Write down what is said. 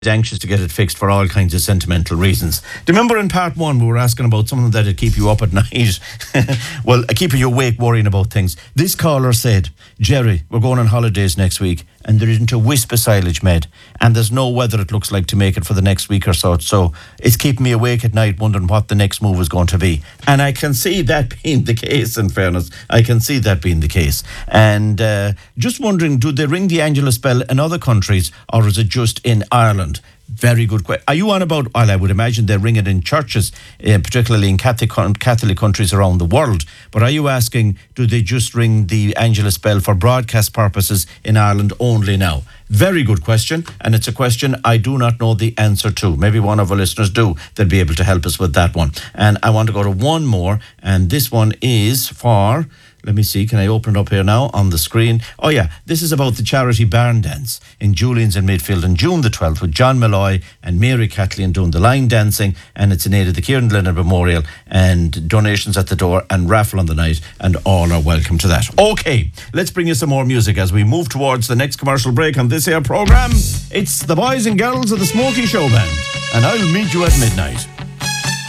anxious to get it fixed for all kinds of sentimental reasons. Do you remember in part one we were asking about something that'd keep you up at night? Well, keeping you awake worrying about things. This caller said, Jerry, we're going on holidays next week and there isn't a wisp of silage made and there's no weather it looks like to make it for the next week or so. So it's keeping me awake at night wondering what the next move is going to be. And I can see that being the case, in fairness. I can see that being the case. And just wondering, do they ring the Angelus bell in other countries or is it just in Ireland? Very good question. Are you on about, well, I would imagine they ring it in churches, particularly in Catholic countries around the world. But are you asking, do they just ring the Angelus bell for broadcast purposes in Ireland only now? Very good question. And it's a question I do not know the answer to. Maybe one of our listeners do. They'll be able to help us with that one. And I want to go to one more. And this one is for... Let me see, can I open it up here now on the screen? Oh yeah, this is about the charity barn dance in Julian's in Midfield on June the 12th with John Malloy and Mary Kathleen doing the line dancing, and it's in aid of the Kieran Leonard Memorial, and donations at the door and raffle on the night, and all are welcome to that. Okay, let's bring you some more music as we move towards the next commercial break on this here programme. It's the boys and girls of the Smokey Show Band, and I'll meet you at midnight.